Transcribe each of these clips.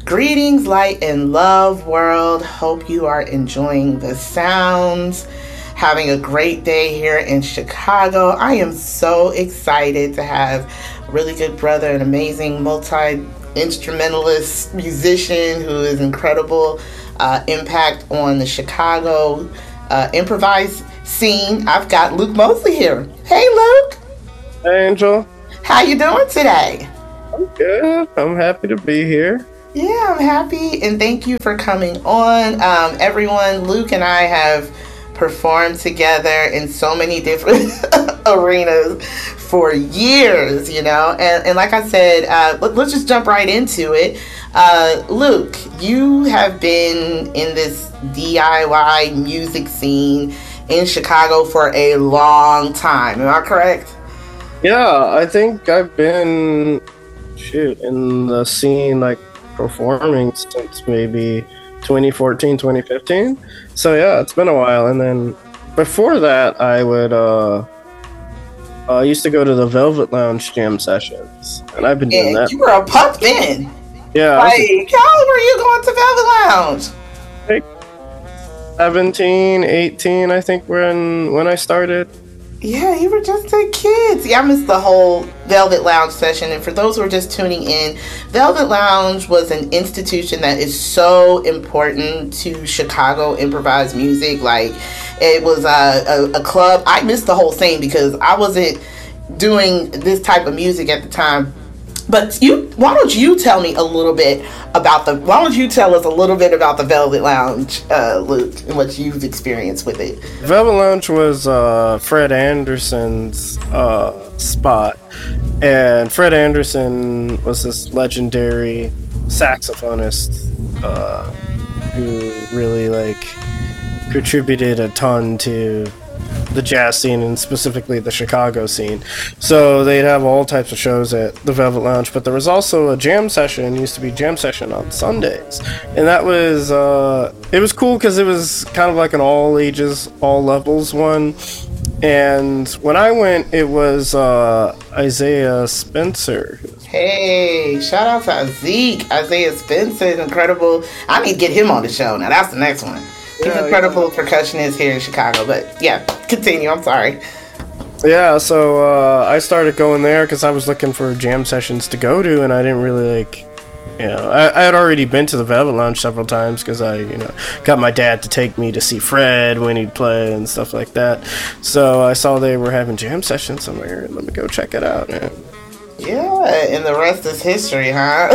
Greetings, light and love world. Hope you are enjoying the sounds, having a great day here in Chicago. I am so excited to have a really good brother, an amazing multi-instrumentalist musician who is incredible impact on the Chicago improvised scene. I've got Luke Mosley here. Hey, Luke. Hey, Angel. How you doing today? I'm good. I'm happy to be here. Yeah, I'm happy, and thank you for coming on. Everyone, Luke and I have performed together in so many different arenas for years, you know, and like I said, let's just jump right into it. Luke, you have been in this DIY music scene in Chicago for a long time, am I correct? Yeah, I think I've been, in the scene, like, performing since maybe 2014, 2015. So yeah, it's been a while. And then before that, I used to go to the Velvet Lounge jam sessions, and I've been doing that. You were a punk then. Yeah. Like, how old were you going to Velvet Lounge? Like 17, 18, I think, when I started. Yeah, you were just a kid. See, I missed the whole Velvet Lounge session. And for those who are just tuning in, Velvet Lounge was an institution that is so important to Chicago improvised music. Like, it was a club. I missed the whole thing because I wasn't doing this type of music at the time. But why don't you tell us a little bit about the Velvet Lounge, Luke, and what you've experienced with it? Velvet Lounge was Fred Anderson's spot, and Fred Anderson was this legendary saxophonist who really contributed a ton to the jazz scene, and specifically the Chicago scene. So they'd have all types of shows at the Velvet Lounge, but there was also a jam session, used to be jam session on Sundays, and that was it was cool because it was kind of like an all ages, all levels one. And when I went, it was Isaiah Spencer. Hey, shout out to Zeke. Isaiah Spencer is incredible. I need to get him on the show. Now that's the next one. He's an incredible percussionist here in Chicago. But yeah, continue. I'm sorry. Yeah, so I started going there because I was looking for jam sessions to go to, and I didn't really I had already been to the Velvet Lounge several times because I, got my dad to take me to see Fred when he'd play and stuff like that. So I saw they were having jam sessions somewhere, and let me go check it out, man. Yeah, and the rest is history, huh?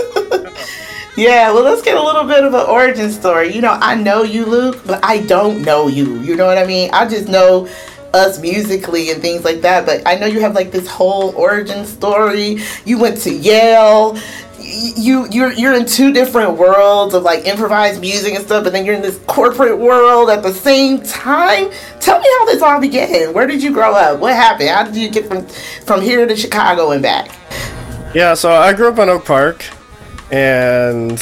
Yeah, well, let's get a little bit of an origin story. I know you, Luke, but I don't know you. You know what I mean? I just know us musically and things like that, but I know you have this whole origin story. You went to Yale. You're in two different worlds of improvised music and stuff, but then you're in this corporate world at the same time. Tell me how this all began. Where did you grow up? What happened? How did you get from here to Chicago and back? Yeah, so I grew up in Oak Park, and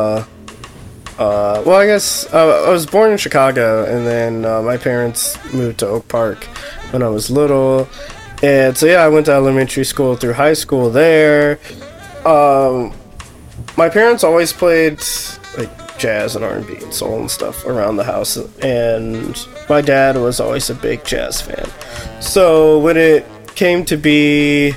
I guess I was born in Chicago, and then my parents moved to Oak Park when I was little, and so I went to elementary school through high school there. My parents always played jazz and R&B and soul and stuff around the house, and my dad was always a big jazz fan. So when it came to be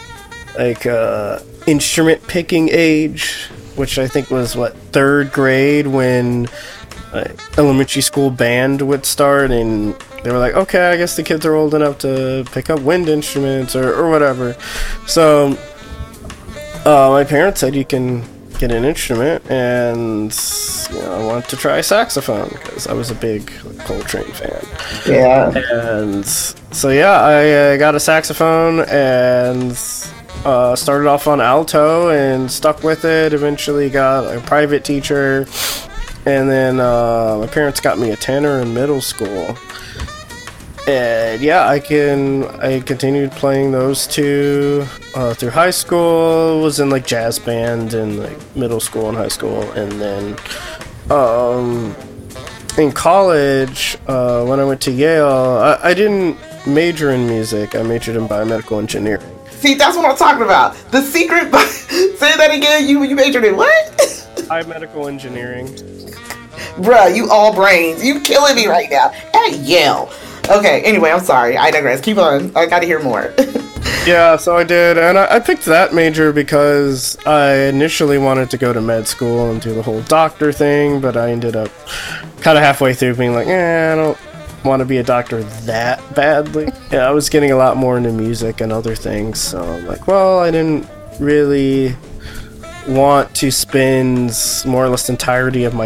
instrument picking age, which I think was third grade, when elementary school band would start, and they were like, okay, I guess the kids are old enough to pick up wind instruments or whatever. So my parents said, you can get an instrument, and I wanted to try saxophone because I was a big Coltrane fan. Yeah. And so I got a saxophone and started off on alto and stuck with it. Eventually got a private teacher, and then my parents got me a tenor in middle school. And I continued playing those two through high school. Was in jazz band in middle school and high school, and then in college when I went to Yale, I didn't major in music. I majored in biomedical engineering. See, that's what I'm talking about. The secret. Say that again. You majored in what? biomedical engineering. Bruh, you all brains. You killing me right now. At Yale. Okay, anyway, I'm sorry. I digress. Keep on. I gotta hear more. Yeah, so I did, and I picked that major because I initially wanted to go to med school and do the whole doctor thing, but I ended up kind of halfway through being like, I don't want to be a doctor that badly. Yeah, I was getting a lot more into music and other things, so I'm like, well, I didn't really want to spend more or less the entirety of my